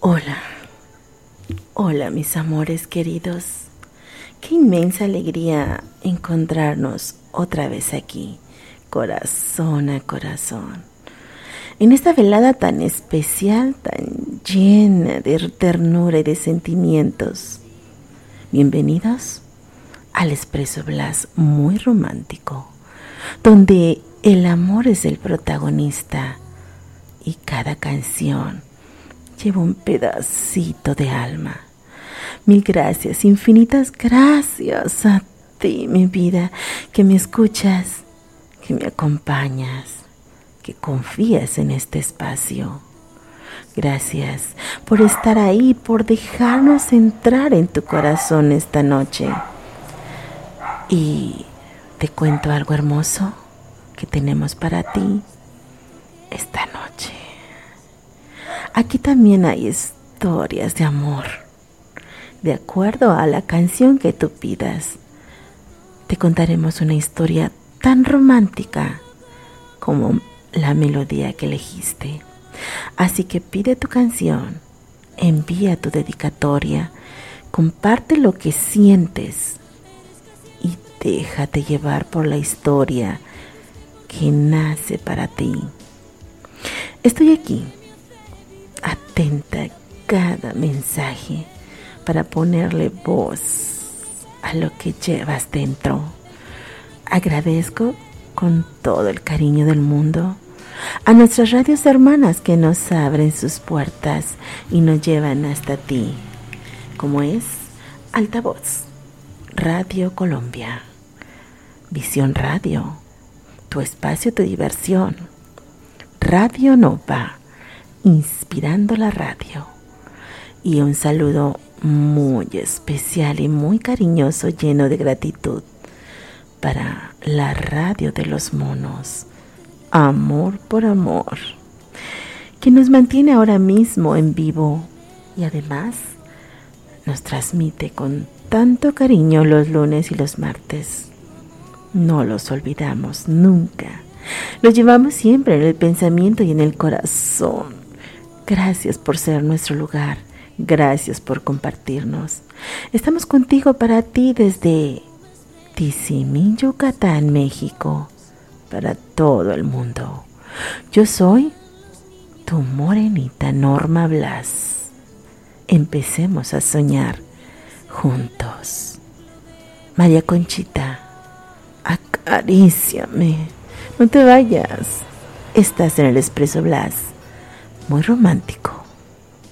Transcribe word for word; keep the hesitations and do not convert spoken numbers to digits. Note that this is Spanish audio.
Hola, hola mis amores queridos. Qué inmensa alegría encontrarnos otra vez aquí, corazón a corazón. En esta velada tan especial, tan llena de ternura y de sentimientos. Bienvenidos al Expreso Blas muy romántico, donde el amor es el protagonista y cada canción lleva un pedacito de alma. Mil gracias, infinitas gracias a ti, mi vida, que me escuchas, que me acompañas, que confías en este espacio. Gracias por estar ahí, por dejarnos entrar en tu corazón esta noche. Y te cuento algo hermoso que tenemos para ti esta noche. Aquí también hay historias de amor. De acuerdo a la canción que tú pidas, te contaremos una historia tan romántica como la melodía que elegiste. Así que pide tu canción, envía tu dedicatoria, comparte lo que sientes y déjate llevar por la historia que nace para ti. Estoy aquí, atenta a cada mensaje para ponerle voz a lo que llevas dentro. Agradezco con todo el cariño del mundo a nuestras radios hermanas que nos abren sus puertas y nos llevan hasta ti, como es Altavoz, Radio Colombia, Visión Radio, tu espacio, tu diversión, Radio Nova, inspirando la radio, y un saludo muy especial y muy cariñoso, lleno de gratitud, para la radio de los monos, Amor por Amor, que nos mantiene ahora mismo en vivo y además nos transmite con tanto cariño los lunes y los martes. No los olvidamos nunca, los llevamos siempre en el pensamiento y en el corazón. Gracias por ser nuestro lugar, gracias por compartirnos. Estamos contigo para ti desde Tizimín, Yucatán, México, para todo el mundo. Yo soy tu morenita Norma Blas. Empecemos a soñar juntos. María Conchita, acaríciame, no te vayas. Estás en el Expreso Blas, muy romántico.